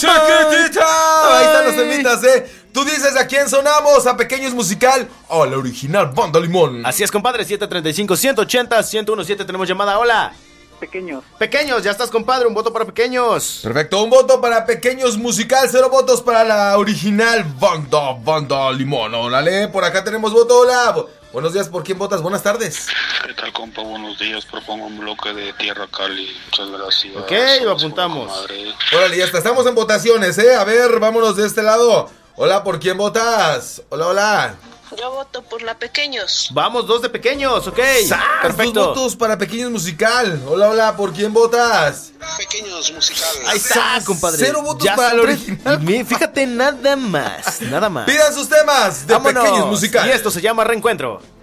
chiquitita. Ahí están los temitas, Tú dices a quién sonamos, a Pequeños Musical o a la original Banda Limón. Así es, compadre, 735-180-1017, tenemos llamada, hola. Pequeños, ya estás, compadre, un voto para Pequeños. Perfecto, un voto para Pequeños Musical, 0 votos para la original Banda Limón. Órale, por acá tenemos voto, hola. Buenos días, ¿por quién votas? Buenas tardes. ¿Qué tal, compa? Buenos días, propongo un bloque de Tierra Cali. Muchas gracias. Ok, lo apuntamos. Órale, ya está, estamos en votaciones, A ver, vámonos de este lado. Hola, ¿por quién votas? Hola. Yo voto por la Pequeños. Vamos, 2 de Pequeños, ok. Perfecto. 2 votos para Pequeños Musical. Hola, ¿por quién votas? Pequeños Musical. Ahí está, compadre. 0 votos ya para el original. Fíjate, nada más. Pidan sus temas de Vámonos. Pequeños Musical. Y esto se llama Reencuentro.